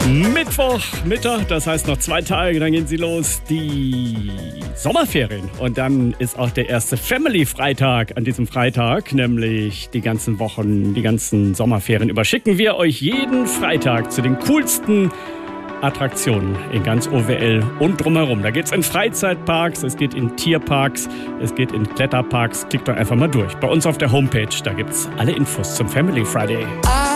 Mittwochmittag, das heißt noch 2 Tage, dann gehen sie los, die Sommerferien. Und dann ist auch der erste Family-Freitag an diesem Freitag, nämlich die ganzen Wochen, die ganzen Sommerferien über. Schicken wir euch jeden Freitag zu den coolsten Attraktionen in ganz OWL und drumherum. Da geht's in Freizeitparks, es geht in Tierparks, es geht in Kletterparks. Klickt doch einfach mal durch. Bei uns auf der Homepage, da gibt's alle Infos zum Family Friday.